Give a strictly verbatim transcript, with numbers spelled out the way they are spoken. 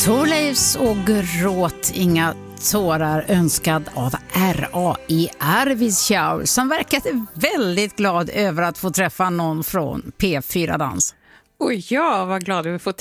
Thorleifs och Gråt inga tårar önskad av R A i Arvidsjaur som verkat väldigt glad över att få träffa någon från P fyra Dans. Och jag var glad över att få